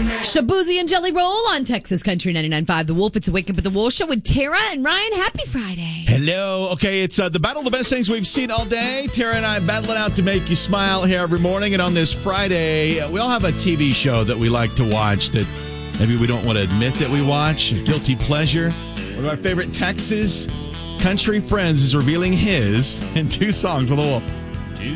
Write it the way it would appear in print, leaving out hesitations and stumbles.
Shabuzi and Jelly Roll on Texas Country 99.5 The Wolf. It's a Wake Up with the Wolf show with Tara and Ryan. Happy Friday. Hello. Okay, it's the battle of the best things we've seen all day. Tara and I battling out to make you smile here every morning. And on this Friday, we all have a TV show that we like to watch that maybe we don't want to admit that we watch. A guilty pleasure. One of our favorite Texas country friends is revealing his in two songs on the Wolf.